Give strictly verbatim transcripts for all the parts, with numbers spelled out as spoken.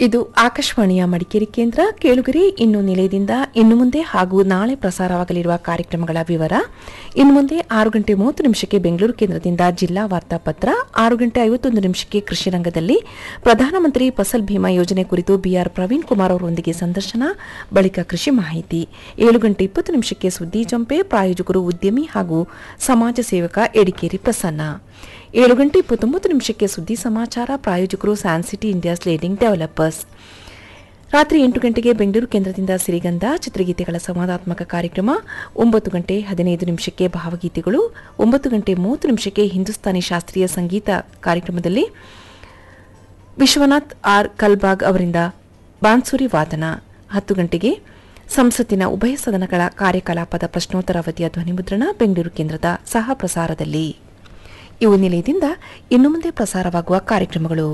ಇದು ಆಕಾಶವಾಣಿಯ ಮಡಿಕೇರಿ ಕೇಂದ್ರ. ಕೇಳುಗರೆ, ಇನ್ನು ನಿಲಯದಿಂದ ಇನ್ನು ಮುಂದೆ ಹಾಗೂ ನಾಳೆ ಪ್ರಸಾರವಾಗಲಿರುವ ಕಾರ್ಯಕ್ರಮಗಳ ವಿವರ. ಇನ್ನು ಮುಂದೆ ಆರು ಗಂಟೆ ಮೂವತ್ತು ನಿಮಿಷಕ್ಕೆ ಬೆಂಗಳೂರು ಕೇಂದ್ರದಿಂದ ಜಿಲ್ಲಾ ವಾರ್ತಾಪತ್ರ, ಆರು ಗಂಟೆ ಐವತ್ತೊಂದು ನಿಮಿಷಕ್ಕೆ ಕೃಷಿ ರಂಗದಲ್ಲಿ ಪ್ರಧಾನಮಂತ್ರಿ ಫಸಲ್ ಭೀಮಾ ಯೋಜನೆ ಕುರಿತು ಬಿಆರ್ ಪ್ರವೀಣ್ ಕುಮಾರ್ ಅವರೊಂದಿಗೆ ಸಂದರ್ಶನ, ಬಳಿಕ ಕೃಷಿ ಮಾಹಿತಿ. ಏಳು ಗಂಟೆ ಇಪ್ಪತ್ತು ನಿಮಿಷಕ್ಕೆ ಸುದ್ದಿ ಜಂಪೆ, ಪ್ರಾಯೋಜಕರು ಉದ್ಯಮಿ ಹಾಗೂ ಸಮಾಜ ಸೇವಕ ಎಡಿಕೇರಿ ಪ್ರಸನ್ನ. ಏಳು ಗಂಟೆ ಇಪ್ಪತ್ತೊಂಬತ್ತು ನಿಮಿಷಕ್ಕೆ ಸುದ್ದಿ ಸಮಾಚಾರ, ಪ್ರಾಯೋಜಕರು ಸ್ಯಾನ್ಸಿಟಿ ಇಂಡಿಯಾಸ್ ಲೀಡಿಂಗ್ ಡೆವಲಪರ್ಸ್. ರಾತ್ರಿ ಎಂಟು ಗಂಟೆಗೆ ಬೆಂಗಳೂರು ಕೇಂದ್ರದಿಂದ ಸಿರಿಗಂಧ ಚಿತ್ರಗೀತೆಗಳ ಸಂವಾದಾತ್ಮಕ ಕಾರ್ಯಕ್ರಮ. ಒಂಬತ್ತು ಗಂಟೆ ಹದಿನೈದು ನಿಮಿಷಕ್ಕೆ ಭಾವಗೀತೆಗಳು. ಒಂಬತ್ತು ಗಂಟೆ ಮೂವತ್ತು ನಿಮಿಷಕ್ಕೆ ಹಿಂದೂಸ್ತಾನಿ ಶಾಸ್ತ್ರೀಯ ಸಂಗೀತ ಕಾರ್ಯಕ್ರಮದಲ್ಲಿ ವಿಶ್ವನಾಥ್ ಆರ್ ಕಲ್ಬಾಗ್ ಅವರಿಂದ ಬಾನ್ಸುರಿ ವಾದನ. ಹತ್ತು ಗಂಟೆಗೆ ಸಂಸತ್ತಿನ ಉಭಯ ಸದನಗಳ ಕಾರ್ಯಕಲಾಪದ ಪ್ರಶ್ನೋತ್ತರ ಅವಧಿಯ ಧ್ವನಿಮುದ್ರಣ ಬೆಂಗಳೂರು ಕೇಂದ್ರದ ಸಹ ಪ್ರಸಾರದಲ್ಲಿ. ಇವು ನಿಲಯದಿಂದ ಇನ್ನು ಮುಂದೆ ಪ್ರಸಾರವಾಗುವ ಕಾರ್ಯಕ್ರಮಗಳು.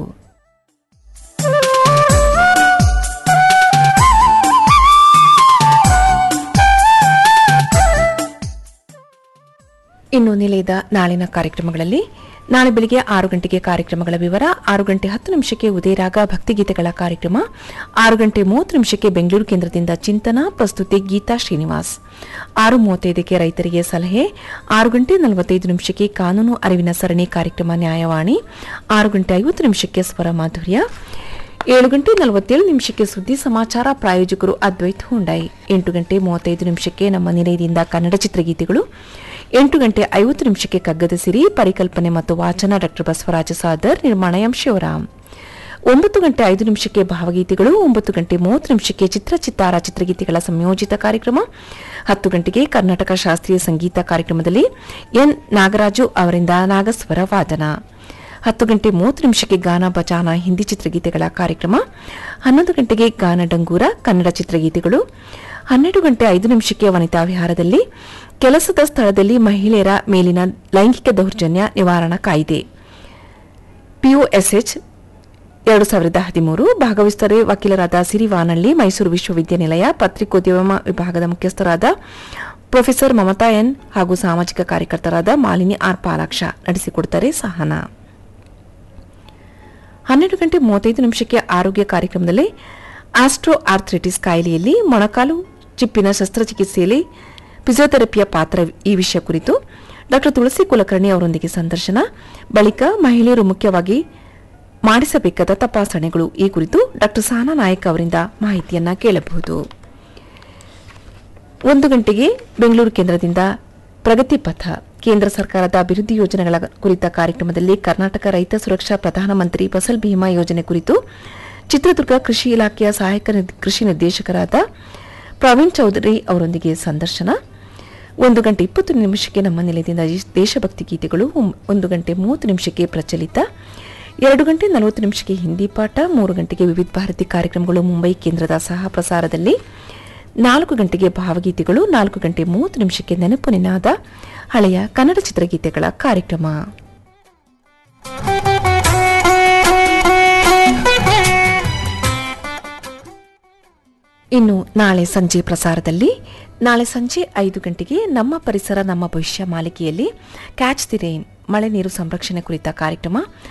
ಇನ್ನು ನಿಲಯದ ನಾಳಿನ ಕಾರ್ಯಕ್ರಮಗಳಲ್ಲಿ ನಾಳೆ ಬೆಳಿಗ್ಗೆ ಆರು ಗಂಟೆಗೆ ಕಾರ್ಯಕ್ರಮಗಳ ವಿವರ. ಆರು ಗಂಟೆ ಹತ್ತು ನಿಮಿಷಕ್ಕೆ ಉದಯರಾಗ ಭಕ್ತಿಗೀತೆಗಳ ಕಾರ್ಯಕ್ರಮ. ಆರು ಗಂಟೆ ಮೂವತ್ತು ನಿಮಿಷಕ್ಕೆ ಬೆಂಗಳೂರು ಕೇಂದ್ರದಿಂದ ಚಿಂತನ, ಪ್ರಸ್ತುತಿ ಗೀತಾ ಶ್ರೀನಿವಾಸ್. ಆರು ಮೂವತ್ತೈದಕ್ಕೆ ರೈತರಿಗೆ ಸಲಹೆ. ಆರು ಗಂಟೆ ನಲವತ್ತೈದು ನಿಮಿಷಕ್ಕೆ ಕಾನೂನು ಅರಿವಿನ ಸರಣಿ ಕಾರ್ಯಕ್ರಮ ನ್ಯಾಯವಾಣಿ. ಆರು ಗಂಟೆ ಐವತ್ತು ನಿಮಿಷಕ್ಕೆ ಸ್ವರ ಮಾಧುರ್ಯ. ಏಳು ಗಂಟೆ ನಲವತ್ತೇಳು ನಿಮಿಷಕ್ಕೆ ಸುದ್ದಿ ಸಮಾಚಾರ, ಪ್ರಾಯೋಜಕರು ಅದ್ವೈತ್ ಹುಂಡೈ. ಎಂಟು ಗಂಟೆ ಮೂವತ್ತೈದು ನಿಮಿಷಕ್ಕೆ ನಮ್ಮ ನಿಲಯದಿಂದ ಕನ್ನಡ ಚಿತ್ರಗೀತೆಗಳು. ಎಂಟು ಗಂಟೆ ಐವತ್ತು ನಿಮಿಷಕ್ಕೆ ಕಗ್ಗದ ಸಿರಿ, ಪರಿಕಲ್ಪನೆ ಮತ್ತು ವಾಚನ ಡಾ ಬಸವರಾಜ ಸಾದರ್, ನಿರ್ಮಾಣ ಎಂ ಶಿವರಾಮ್. ಒಂಬತ್ತು ಗಂಟೆ ಐದು ನಿಮಿಷಕ್ಕೆ ಭಾವಗೀತೆಗಳು. ಒಂಬತ್ತು ಗಂಟೆ ಮೂವತ್ತು ನಿಮಿಷಕ್ಕೆ ಚಿತ್ರ ಚಿತ್ತಾರ ಚಿತ್ರಗೀತೆಗಳ ಸಂಯೋಜಿತ ಕಾರ್ಯಕ್ರಮ. ಹತ್ತು ಗಂಟೆಗೆ ಕರ್ನಾಟಕ ಶಾಸ್ತ್ರೀಯ ಸಂಗೀತ ಕಾರ್ಯಕ್ರಮದಲ್ಲಿ ಎನ್ ನಾಗರಾಜು ಅವರಿಂದ ನಾಗಸ್ವರ ವಾದನ. ಹತ್ತು ಗಂಟೆ ಮೂವತ್ತು ನಿಮಿಷಕ್ಕೆ ಗಾನ ಬಚಾನ ಹಿಂದಿ ಚಿತ್ರಗೀತೆಗಳ ಕಾರ್ಯಕ್ರಮ. ಹನ್ನೊಂದು ಗಂಟೆಗೆ ಗಾನ ಡಂಗೂರ ಕನ್ನಡ ಚಿತ್ರಗೀತೆಗಳು. ಹನ್ನೆರಡು ಗಂಟೆ ಐದು ನಿಮಿಷಕ್ಕೆ ವನಿತಾ ವಿಹಾರದಲ್ಲಿ ಕೆಲಸದ ಸ್ಥಳದಲ್ಲಿ ಮಹಿಳೆಯರ ಮೇಲಿನ ಲೈಂಗಿಕ ದೌರ್ಜನ್ಯ ನಿವಾರಣಾ ಕಾಯ್ದೆ ಪಿಒಎಸ್ಎಚ್ ಎರಡು ಸಾವಿರದ ಹದಿಮೂರು. ಭಾಗವಹಿಸುತ್ತಾರೆ ವಕೀಲರಾದ ಸಿರಿವಾನಳ್ಳಿ, ಮೈಸೂರು ವಿಶ್ವವಿದ್ಯಾನಿಲಯ ಪತ್ರಿಕೋದ್ಯಮ ವಿಭಾಗದ ಮುಖ್ಯಸ್ಥರಾದ ಪ್ರೊಫೆಸರ್ ಮಮತಾ ಎನ್ ಹಾಗೂ ಸಾಮಾಜಿಕ ಕಾರ್ಯಕರ್ತರಾದ ಮಾಲಿನಿ ಆರ್ ಪಾಲಾಕ್ಷ. ನಡೆಸಿಕೊಡುತ್ತಾರೆ ಸಹನಾ. ಹನ್ನೆರಡು ಗಂಟೆ ಮೂವತ್ತೈದು ನಿಮಿಷಕ್ಕೆ ಆರೋಗ್ಯ ಕಾರ್ಯಕ್ರಮದಲ್ಲಿ ಆಸ್ಟ್ರೋ ಆರ್ಥ್ರೈಟಿಸ್ ಕಾಯಿಲೆಯಲ್ಲಿ ಮೊಣಕಾಲು ಚಿಪ್ಪಿನ ಶಸ್ತ್ರಚಿಕಿತ್ಸೆಯಲ್ಲಿ ಫಿಸಿಯೋಥೆರಪಿಯ ಪಾತ್ರ, ಈ ವಿಷಯ ಕುರಿತು ಡಾ ತುಳಸಿ ಕುಲಕರ್ಣಿ ಅವರೊಂದಿಗೆ ಸಂದರ್ಶನ. ಬಳಿಕ ಮಹಿಳೆಯರು ಮುಖ್ಯವಾಗಿ ಮಾಡಿಸಬೇಕಾದ ತಪಾಸಣೆಗಳು, ಈ ಕುರಿತು ಡಾ ಸಹನಾ ನಾಯಕ್ ಅವರಿಂದ ಮಾಹಿತಿಯನ್ನ ಕೇಳಬಹುದು. ಒಂದು ಗಂಟೆಗೆ ಬೆಂಗಳೂರು ಕೇಂದ್ರದಿಂದ ಪ್ರಗತಿ ಪಥ, ಕೇಂದ್ರ ಸರ್ಕಾರದ ಅಭಿವೃದ್ಧಿ ಯೋಜನೆಗಳ ಕುರಿತ ಕಾರ್ಯಕ್ರಮದಲ್ಲಿ ಕರ್ನಾಟಕ ರೈತ ಸುರಕ್ಷಾ ಪ್ರಧಾನಮಂತ್ರಿ ಫಸಲ್ ಭೀಮಾ ಯೋಜನೆ ಕುರಿತು ಚಿತ್ರದುರ್ಗ ಕೃಷಿ ಇಲಾಖೆಯ ಸಹಾಯಕ ಕೃಷಿ ನಿರ್ದೇಶಕರಾದ ಪ್ರವೀಣ್ ಚೌಧರಿ ಅವರೊಂದಿಗೆ ಸಂದರ್ಶನ. ಒಂದು ಗಂಟೆ ಇಪ್ಪತ್ತು ನಿಮಿಷಕ್ಕೆ ನಮ್ಮ ನಿಲಯದಿಂದ ದೇಶಭಕ್ತಿ ಗೀತೆಗಳು. ಒಂದು ಗಂಟೆ ಮೂವತ್ತು ನಿಮಿಷಕ್ಕೆ ಪ್ರಚಲಿತ. ಎರಡು ಗಂಟೆ ನಲವತ್ತು ನಿಮಿಷಕ್ಕೆ ಹಿಂದಿ ಪಾಠ. ಮೂರು ಗಂಟೆಗೆ ವಿವಿಧ ಭಾರತಿ ಕಾರ್ಯಕ್ರಮಗಳು ಮುಂಬೈ ಕೇಂದ್ರದ ಸಹ ಪ್ರಸಾರದಲ್ಲಿ. ನಾಲ್ಕು ಗಂಟೆಗೆ ಭಾವಗೀತೆಗಳು. ನಾಲ್ಕು ಗಂಟೆ ಮೂವತ್ತು ನಿಮಿಷಕ್ಕೆ ನೆನಪು ನಿನಾದ ಹಳೆಯ ಕನ್ನಡ ಚಿತ್ರಗೀತೆಗಳ ಕಾರ್ಯಕ್ರಮ. ಇನ್ನು ನಾಳೆ ಸಂಜೆ ಪ್ರಸಾರದಲ್ಲಿ ನಾಳೆ ಸಂಜೆ ಐದು ಗಂಟೆಗೆ ನಮ್ಮ ಪರಿಸರ ನಮ್ಮ ಭವಿಷ್ಯ ಮಾಲಿಕೆಯಲ್ಲಿ ಕ್ಯಾಚ್ ದಿ ರೈನ್, ಮಳೆ ನೀರು ಸಂರಕ್ಷಣೆ ಕುರಿತ ಕಾರ್ಯಕ್ರಮ.